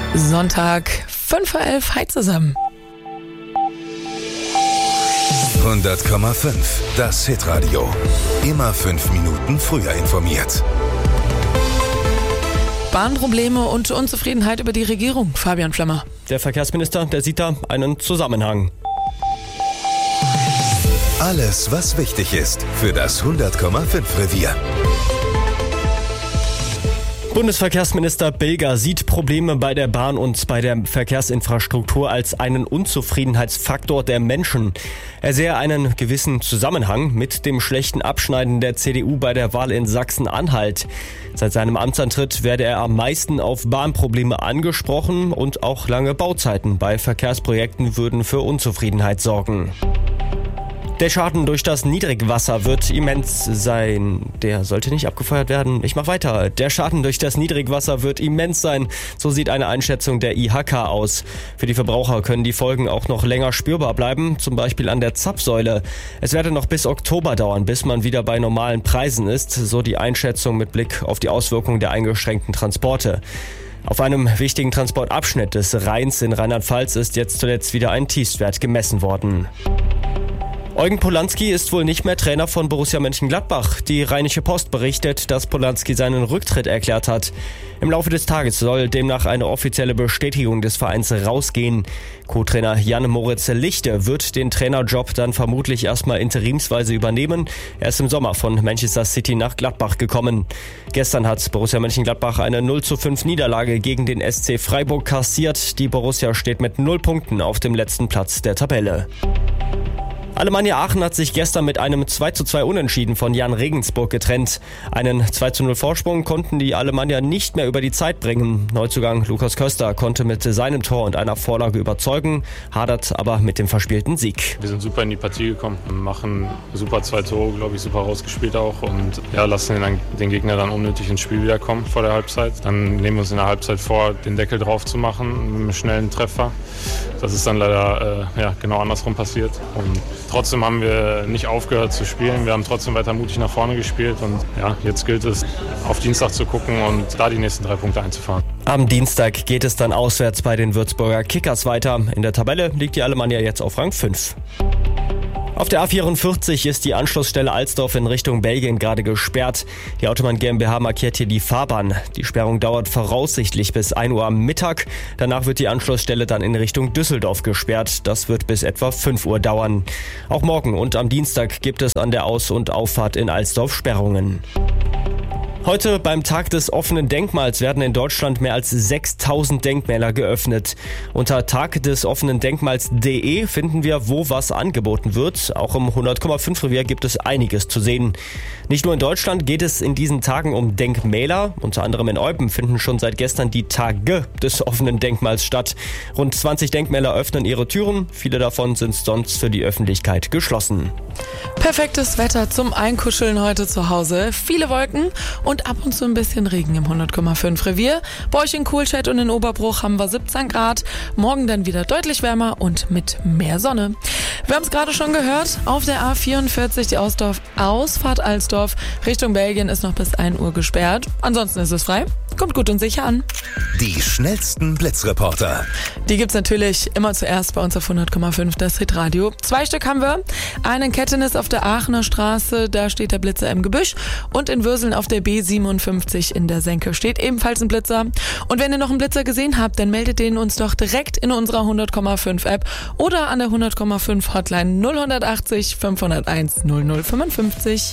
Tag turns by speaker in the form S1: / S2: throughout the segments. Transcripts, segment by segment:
S1: Sonntag, 5:11 Uhr, hi zusammen.
S2: 100,5, das Hitradio. Immer 5 Minuten früher informiert.
S1: Bahnprobleme und Unzufriedenheit über die Regierung. Fabian Flemmer.
S3: Der Verkehrsminister, der sieht da einen Zusammenhang.
S2: Alles, was wichtig ist für das 100,5 Revier.
S3: Bundesverkehrsminister Bilger sieht Probleme bei der Bahn und bei der Verkehrsinfrastruktur als einen Unzufriedenheitsfaktor der Menschen. Er sehe einen gewissen Zusammenhang mit dem schlechten Abschneiden der CDU bei der Wahl in Sachsen-Anhalt. Seit seinem Amtsantritt werde er am meisten auf Bahnprobleme angesprochen und auch lange Bauzeiten bei Verkehrsprojekten würden für Unzufriedenheit sorgen. Der Schaden durch das Niedrigwasser wird immens sein. Der sollte nicht abgefeuert werden. Ich mach weiter. Der Schaden durch das Niedrigwasser wird immens sein. So sieht eine Einschätzung der IHK aus. Für die Verbraucher können die Folgen auch noch länger spürbar bleiben, zum Beispiel an der Zapfsäule. Es werde noch bis Oktober dauern, bis man wieder bei normalen Preisen ist, so die Einschätzung mit Blick auf die Auswirkungen der eingeschränkten Transporte. Auf einem wichtigen Transportabschnitt des Rheins in Rheinland-Pfalz ist jetzt zuletzt wieder ein Tiefstwert gemessen worden. Eugen Polanski ist wohl nicht mehr Trainer von Borussia Mönchengladbach. Die Rheinische Post berichtet, dass Polanski seinen Rücktritt erklärt hat. Im Laufe des Tages soll demnach eine offizielle Bestätigung des Vereins rausgehen. Co-Trainer Jan-Moritz Lichte wird den Trainerjob dann vermutlich erstmal interimsweise übernehmen. Er ist im Sommer von Manchester City nach Gladbach gekommen. Gestern hat Borussia Mönchengladbach eine 0:5 Niederlage gegen den SC Freiburg kassiert. Die Borussia steht mit 0 Punkten auf dem letzten Platz der Tabelle. Alemannia Aachen hat sich gestern mit einem 2:2 Unentschieden von Jan Regensburg getrennt. Einen 2:0 Vorsprung konnten die Alemannier nicht mehr über die Zeit bringen. Neuzugang Lukas Köster konnte mit seinem Tor und einer Vorlage überzeugen, hadert aber mit dem verspielten Sieg.
S4: Wir sind super in die Partie gekommen, machen super 2 Tore, glaube ich, super rausgespielt auch und lassen den Gegner dann unnötig ins Spiel wiederkommen vor der Halbzeit. Dann nehmen wir uns in der Halbzeit vor, den Deckel drauf zu machen mit einem schnellen Treffer. Das ist dann leider genau andersrum passiert. Und trotzdem haben wir nicht aufgehört zu spielen. Wir haben trotzdem weiter mutig nach vorne gespielt. Und jetzt gilt es, auf Dienstag zu gucken und da die nächsten 3 Punkte einzufahren.
S3: Am Dienstag geht es dann auswärts bei den Würzburger Kickers weiter. In der Tabelle liegt die Alemannia jetzt auf Rang 5. Auf der A44 ist die Anschlussstelle Alsdorf in Richtung Belgien gerade gesperrt. Die Autobahn GmbH markiert hier die Fahrbahn. Die Sperrung dauert voraussichtlich bis 1 Uhr am Mittag. Danach wird die Anschlussstelle dann in Richtung Düsseldorf gesperrt. Das wird bis etwa 5 Uhr dauern. Auch morgen und am Dienstag gibt es an der Aus- und Auffahrt in Alsdorf Sperrungen. Heute beim Tag des offenen Denkmals werden in Deutschland mehr als 6.000 Denkmäler geöffnet. Unter tagdesoffenendenkmals.de finden wir, wo was angeboten wird. Auch im 100,5 Revier gibt es einiges zu sehen. Nicht nur in Deutschland geht es in diesen Tagen um Denkmäler. Unter anderem in Eupen finden schon seit gestern die Tage des offenen Denkmals statt. Rund 20 Denkmäler öffnen ihre Türen. Viele davon sind sonst für die Öffentlichkeit geschlossen.
S1: Perfektes Wetter zum Einkuscheln heute zu Hause. Viele Wolken und ab und zu ein bisschen Regen im 100,5 Revier. Bei euch in Kohlstedt und in Oberbruch haben wir 17 Grad. Morgen dann wieder deutlich wärmer und mit mehr Sonne. Wir haben es gerade schon gehört. Auf der A44 die Ausfahrt Alsdorf Richtung Belgien ist noch bis 1 Uhr gesperrt. Ansonsten ist es frei. Kommt gut und sicher an.
S2: Die schnellsten Blitzreporter.
S1: Die gibt's natürlich immer zuerst bei uns auf 100,5, das Hitradio. 2 Stück haben wir. Einen in Kettenis auf der Aachener Straße, da steht der Blitzer im Gebüsch. Und in Würseln auf der B57 in der Senke steht ebenfalls ein Blitzer. Und wenn ihr noch einen Blitzer gesehen habt, dann meldet den uns doch direkt in unserer 100,5 App oder an der 100,5 Hotline 0180 501 0055.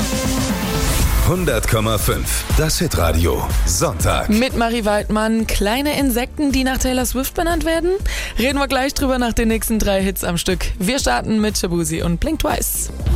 S2: 100,5, das Hitradio, Sonntag.
S1: Mit Marie Waldmann, kleine Insekten, die nach Taylor Swift benannt werden? Reden wir gleich drüber nach den nächsten 3 Hits am Stück. Wir starten mit Shabuzi und Blink Twice.